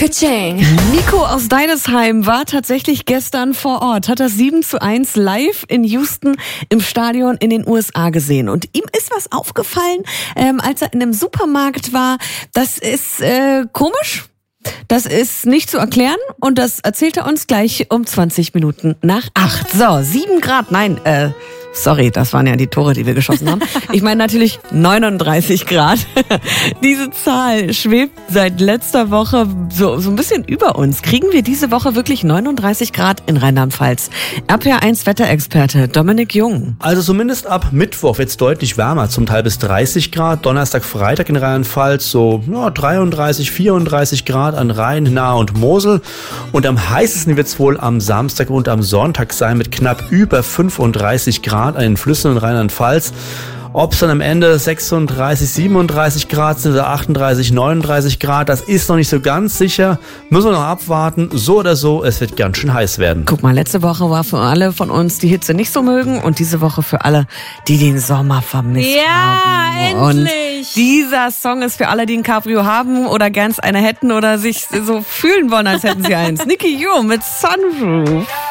Ka-ching. Nico aus Deidesheim war tatsächlich gestern vor Ort, hat das 7:1 live in Houston im Stadion in den USA gesehen. Und ihm ist was aufgefallen, als er in einem Supermarkt war. Das ist komisch. Das ist nicht zu erklären und das erzählt er uns gleich um 20 Minuten nach 8. So, 7 Grad, sorry, das waren ja die Tore, die wir geschossen haben. Ich meine natürlich 39 Grad. Diese Zahl schwebt seit letzter Woche so ein bisschen über uns. Kriegen wir diese Woche wirklich 39 Grad in Rheinland-Pfalz? RPR1 Wetterexperte Dominik Jung. Also zumindest ab Mittwoch wird es deutlich wärmer, zum Teil bis 30 Grad. Donnerstag, Freitag in Rheinland-Pfalz so 33, 34 Grad an Rhein, Nahe und Mosel. Und am heißesten wird es wohl am Samstag und am Sonntag sein mit knapp über 35 Grad an den Flüssen in Rheinland-Pfalz. Ob es dann am Ende 36, 37 Grad sind oder 38, 39 Grad, das ist noch nicht so ganz sicher. Müssen wir noch abwarten. So oder so, es wird ganz schön heiß werden. Guck mal, letzte Woche war für alle von uns die Hitze nicht so mögen und diese Woche für alle, die den Sommer vermisst haben. Ja, endlich! Und dieser Song ist für alle, die ein Cabrio haben oder gern eine hätten oder sich so fühlen wollen, als hätten sie eins. Nicky Jung mit Sunroof.